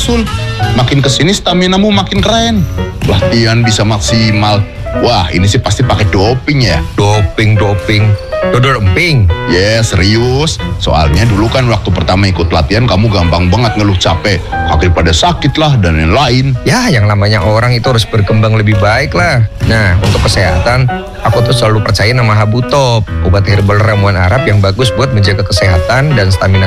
Sul. Makin kesini staminamu makin keren. Latihan bisa maksimal. Wah, ini sih pasti pakai doping ya. Doping. Dodol emping. Ya, serius. Soalnya dulu kan waktu pertama ikut latihan kamu gampang banget ngeluh capek. Kaki pada sakit lah dan lain-lain. Ya, yang namanya orang itu harus berkembang lebih baik lah. Nah, untuk kesehatan, aku tuh selalu percaya nama Habu Top, obat herbal ramuan Arab yang bagus buat menjaga kesehatan dan stamina